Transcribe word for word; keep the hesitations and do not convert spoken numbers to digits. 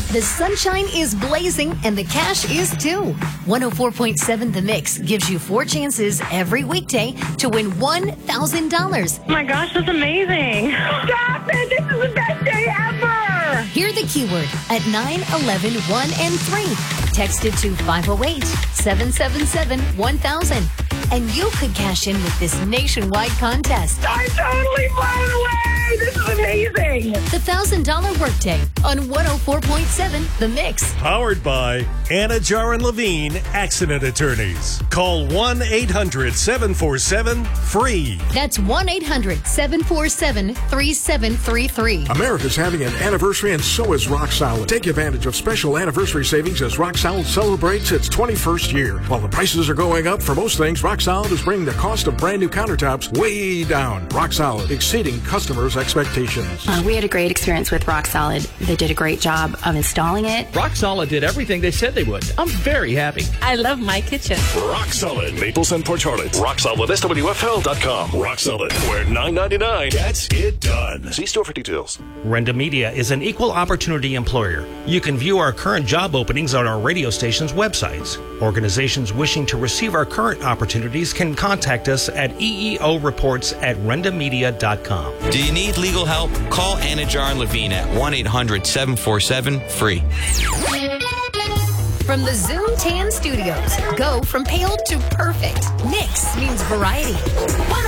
The sunshine is blazing and the cash is too. one oh four point seven The Mix gives you four chances every weekday to win one thousand dollars. Oh my gosh, that's amazing. Stop it. This is the best day ever. Hear the keyword at nine, eleven, one, and three. Text it to five oh eight, seven seven seven, one thousand. And you could cash in with this nationwide contest. I'm totally blown away. This is amazing. The one thousand dollars Workday on one oh four point seven The Mix. Powered by Anajar and Levine Accident Attorneys. Call one eight hundred, seven four seven, FREE. That's one eight hundred, seven four seven, three seven three three. America's having an anniversary, and so is Rock Solid. Take advantage of special anniversary savings as Rock Solid celebrates its twenty-first year. While the prices are going up for most things, Rock Solid is bringing the cost of brand new countertops way down. Rock Solid, exceeding customers' expectations. Uh, we had a great experience with Rock Solid. They did a great job of installing it. Rock Solid did everything they said they would. I'm very happy. I love my kitchen. Rock Solid, Maples and Port Charlotte. Rock Solid, S W F L dot com. Rock Solid, where nine ninety-nine gets it done. See store for details. Renda Media is an equal opportunity employer. You can view our current job openings on our radio station's websites. Organizations wishing to receive our current opportunities can contact us at E E O reports at renda media dot com. Do you need legal help? Call Anajar and Levine at one eight hundred, seven four seven, FREE. From the Zoom Tan Studios, go from pale to perfect. Mix means variety.